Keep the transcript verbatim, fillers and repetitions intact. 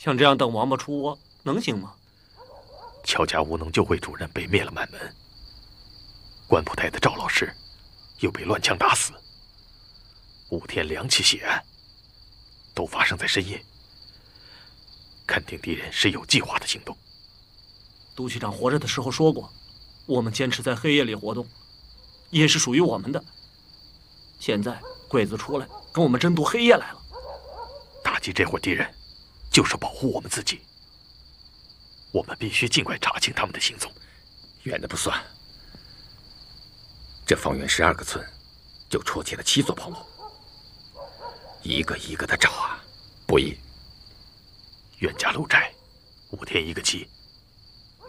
像这样等王八出窝，能行吗？ 乔家务农救会主任被灭了满门，关埔台的赵老师又被乱枪打死，五天两起血案，都发生在深夜。肯定敌人是有计划的行动。 杜局长活着的时候说过，我们坚持在黑夜里活动，夜是属于我们的。现在鬼子出来跟我们争夺黑夜来了， 打击这伙敌人，就是保护我们自己。我们必须尽快查清他们的行踪。 远的不算，这方圆十二个村，就戳起了七座炮楼，一个一个的找啊，不易。 袁家路寨，五天一个鸡，